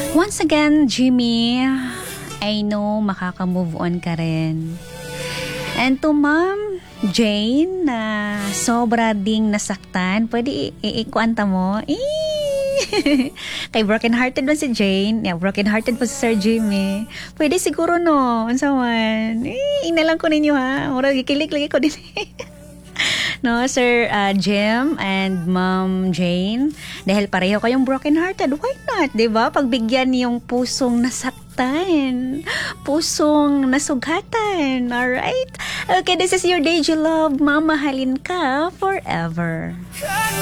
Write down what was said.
Once again, Jimmy, I know makaka-move on ka rin. And to Ma'am Jane na sobra ding nasaktan, pwede ikuanta mo. Kay broken-hearted ba si Jane? Yeah, broken-hearted po si Sir Jimmy. Pwede siguro no, unsa man. Inalang ko ninyo ha. Mura gikilig lagi ko din. No, Sir Jim and Ma'am Jane, dahil pareho kayong broken-hearted, why not, diba? Pagbigyan yung pusong nasaktan, pusong nasugatan, alright? Okay, this is your Deji Love, mamahalin ka forever.